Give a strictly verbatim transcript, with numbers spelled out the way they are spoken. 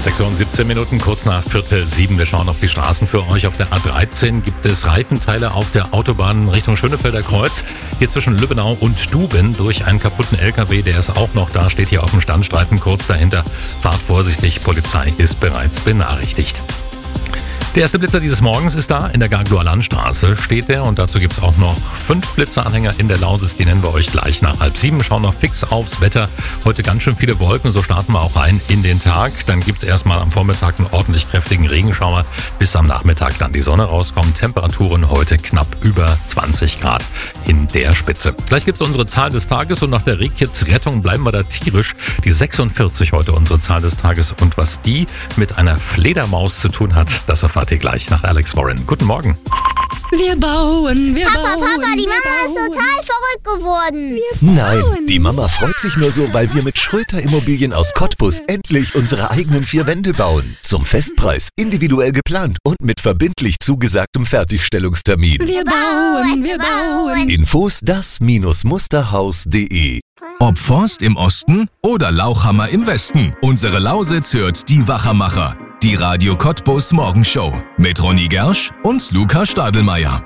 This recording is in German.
sechs Uhr und siebzehn Minuten, kurz nach Viertel sieben. Wir schauen auf die Straßen für euch. Auf der A dreizehn gibt es Reifenteile auf der Autobahn Richtung Schönefelder Kreuz. Hier zwischen Lübbenau und Duben durch einen kaputten L K W. Der ist auch noch da, steht hier auf dem Standstreifen kurz dahinter. Fahrt vorsichtig, Polizei ist bereits benachrichtigt. Der erste Blitzer dieses Morgens ist da. In der Gagloer Landstraße steht er und dazu gibt es auch noch fünf Blitzeranhänger in der Lausitz. Die nennen wir euch gleich nach halb sieben. Schauen noch fix aufs Wetter. Heute ganz schön viele Wolken, so starten wir auch rein in den Tag. Dann gibt es erstmal am Vormittag einen ordentlich kräftigen Regenschauer, bis am Nachmittag dann die Sonne rauskommt. Temperaturen heute knapp über zwanzig Grad in der Spitze. Gleich gibt es unsere Zahl des Tages und nach der Rehkitz-Rettung bleiben wir da tierisch. Die sechsundvierzig heute unsere Zahl des Tages und was die mit einer Fledermaus zu tun hat, das erfahrt ihr gleich nach Alex Warren. Guten Morgen. Wir bauen, wir Papa, bauen. Papa, die Mama wir ist bauen. total verrückt geworden. Nein, die Mama freut sich nur so, weil wir mit Schröter Immobilien aus Cottbus endlich unsere eigenen vier Wände bauen. Zum Festpreis, individuell geplant und mit verbindlich zugesagtem Fertigstellungstermin. Wir bauen, wir bauen. Infos das Musterhaus punkt de. Ob Forst im Osten oder Lauchhammer im Westen, unsere Lausitz hört die Wachermacher. Die Radio Cottbus Morgenshow mit Ronny Gersch und Luca Stadelmeier.